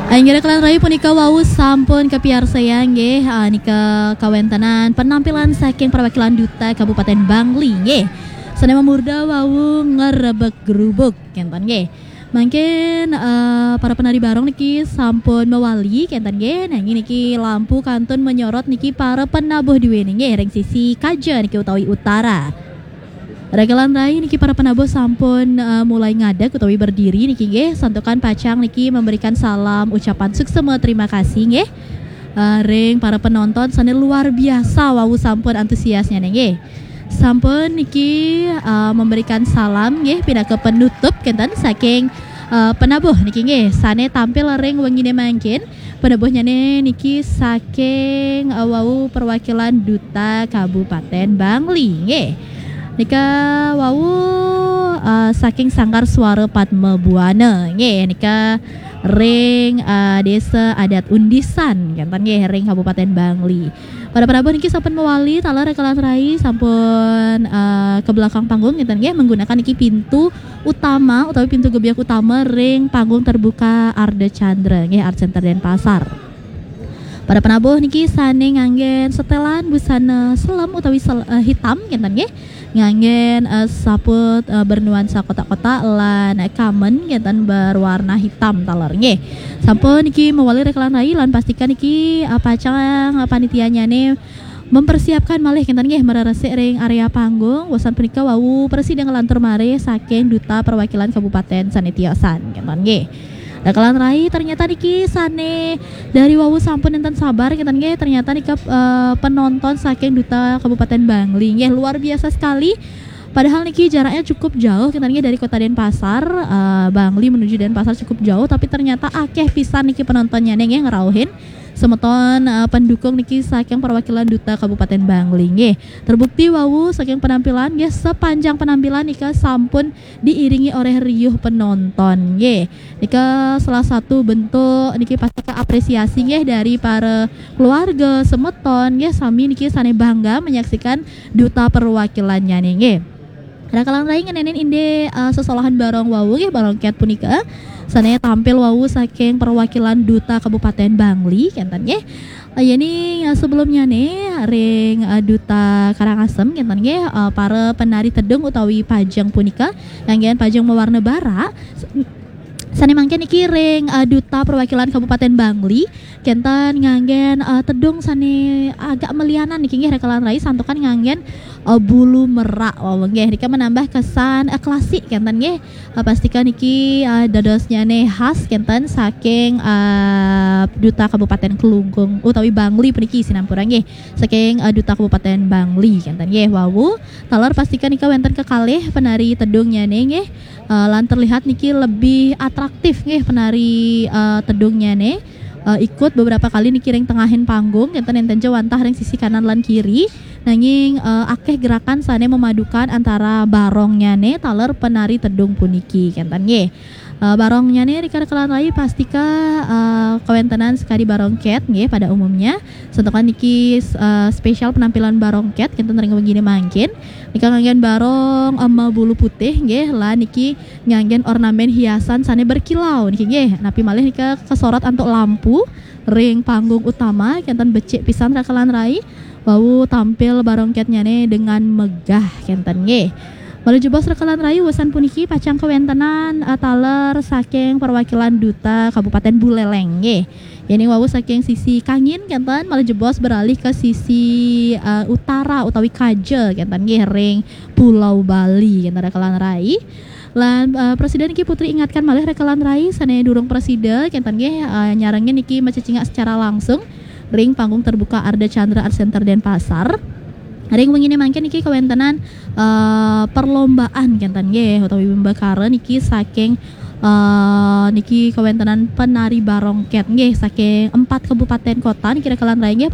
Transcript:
Anggere kelan rayu punika wau sampun kepiarsayang nggih nika kawentenan penampilan saking perwakilan duta Kabupaten Bangli nggih. Sanema murda wau ngerebek gerubuk kenten nggih. Mungkin para penari barong niki sampun mewali kenten nggih. Nah niki lampu kantun menyorot niki para penabuh diwene nggih ring sisi kaja niki utawi utara. Regelan rai niki para penabuh sampun mulai ngadak utawi berdiri niki nggih santukan pacang niki memberikan salam ucapan suksema terima kasih nggih. Ring para penonton sane luar biasa wau sampun antusiasnya nggih. Sampun niki memberikan salam nggih pinaka penutup kenten saking penabuh niki nggih sane tampil ring wengine mangkin penabuhnya niki saking wau perwakilan duta Kabupaten Bangli nggih. Nika wau saking Sanggar Suara Padma Buana nggih nika ring desa adat Undisan kenten nggih ring Kabupaten Bangli. Pada penabuh niki sampun mewali talar rekelan rai sampun ke belakang panggung kenten nggih menggunakan niki pintu utama utawi pintu gebyak utama ring panggung terbuka Arda Chandra nggih Art Center Denpasar. Pada penabuh niki sane nganggen setelan busana selam utawi hitam kenten nggih nganggen saput bernuansa kotak-kotak lan kamen kenten berwarna hitam taler nggih. Sampun niki mewali rekelan rai lan pastikan niki pacang panitianya nih mempersiapkan malih kenten nggih mereresik ring area panggung wasan punika wau presiden ngelantur mare saking duta perwakilan Kabupaten Sanitiosan kenten nggih. Rekelan rai ternyata niki sane dari wau sampun enten sabar kenten nggih ternyata niki penonton saking duta Kabupaten Bangli nggih luar biasa sekali. Padahal niki jaraknya cukup jauh kenten nggih dari kota Denpasar Bangli menuju Denpasar cukup jauh tapi ternyata akeh pisan niki penontonnya nggih ngerauhin semeton pendukung niki saking perwakilan duta Kabupaten Bangli nggih. Terbukti wau saking penampilan nggih sepanjang penampilan nika sampun diiringi oleh riuh penonton nggih. Nika salah satu bentuk niki pasti apresiasi nggih dari para keluarga semeton nggih sami niki sane bangga menyaksikan duta perwakilannya nggih. Rakalan rai ngenenen inde sesolahan barong wau nggih barong ket punika sane tampil wau saking perwakilan duta Kabupaten Bangli kenten nggih. Yani sebelumnya nih ring duta Karangasem kenten nggih para penari tedung utawi pajang punika nganggen pajang mewarna bara sane mangken niki ring duta perwakilan Kabupaten Bangli kenten nganggen tedung sane agak melianan niki nggih rekelan rai santukan nganggen bulu merak wau nggih nika menambah kesan klasik kenten nggih. Pastikan niki dadosnya nih khas kenten saking duta Kabupaten Kelungkung utawi Bangli puniki sinampura nggih saking duta Kabupaten Bangli kenten nggih wau talar pastikan nika wonten kekalih penari tedungnya nggih lan terlihat niki lebih atraktif nggih penari tedungnya nih ikut beberapa kali niki ring tengahin panggung kenten enten jawantah ring sisi kanan lan kiri nanging akeh gerakan sane memadukan antara barongnya nih taler penari tedung puniki kenten nggih. Barongnya nih rika rekelan rai pastika kawentenan sekali barong ket nggih pada umumnya sentukan niki spesial penampilan barong ket kenten ring begini mangkin nika nganggen barong ama bulu putih nggih lan niki nganggen ornamen hiasan sane berkilau niki nggih napi malih nika kesorot antuk lampu ring panggung utama kenten becik pisan rekelan rai wau tampil barong ketnya nih dengan megah kenten nggih. Menuju bos rekelan rayu wasan puniki pacang kewentenan taler saking perwakilan duta Kabupaten Buleleng nggih. Yani wau saking sisi Kangin kenten malah jebos beralih ke sisi utara utawi Kaje kenten nggih ring Pulau Bali kenten rekelan rai. Lan presiden niki putri ingatkan malih rekelan rai sane durung presiden kenten nggih nyarengin niki macecingak secara langsung ring panggung terbuka Arda Chandra Art Center Denpasar. Ring wengine mangken niki kawentenan perlombaan kenten nggih utawi pembakaran niki saking niki kawentenan penari barong ket nggih saking 4 kabupaten kota niki rekelan rai nggih